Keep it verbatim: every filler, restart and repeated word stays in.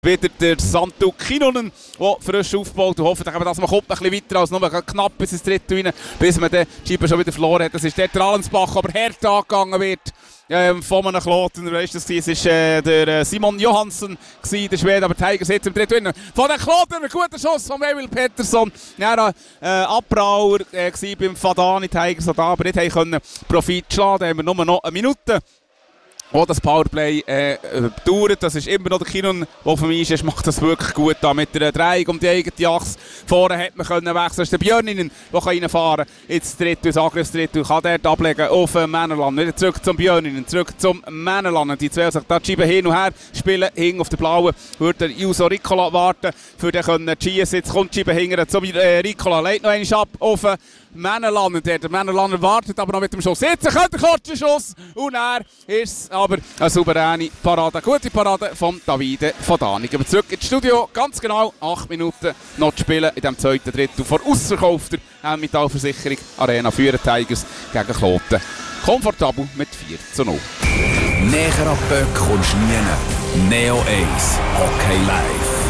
Wieder der Santu Kinnunen, der frisch aufgebaut und hofft, dass man kommt ein bisschen weiter als nur knapp bis ins Dritte rein, bis man den Schieber schon wieder verloren hat. Das ist dort der Allensbach, aber hart angegangen wird ähm, von einem Kloten. Weißt du, das war äh, der äh, Simon Johansson, gewesen, der Schwede, aber Tigers jetzt im Dritten rein. Von den Kloten, ein guter Schuss von Emil Pettersson. Ja, äh, Abbrauer äh, beim Fadani Tigers, aber nicht können Profit schlagen. Da haben wir nur noch eine Minute. Wo das Powerplay äh, dauert, das ist immer noch der Kinnunen, der für mich ist, macht das wirklich gut da mit der Drehung um die eigene Achse. Vorne hätte man können wechseln. Das ist der Björninen, der reinfahren kann. Jetzt Dritte, das Angriffsdritte, kann dort ablegen auf äh, Männerland. Wieder zurück zum Björninen, zurück zum Männerland. Die zwei sich da schieben hin und her, spielen hin auf der Blauen. Würde der Juso Ricola warten, für den können schiessen. Jetzt kommt Schieben hinten zum äh, Ricola, legt noch einmal ab auf äh, Männerland. Der Männerland wartet aber noch mit dem Schuss. Jetzt kommt der kurze Schuss und er ist aber eine souveräne Parade, eine gute Parade von Davide Fadani. Gehen wir zurück ins Studio, ganz genau acht Minuten noch zu spielen in diesem zweiten Drittel vor ausverkaufter Metallversicherung Arena für Tigers gegen Kloten. Komfortabel mit vier zu null. Näher an Böck kommst du nie. Neo eins Hockey Live.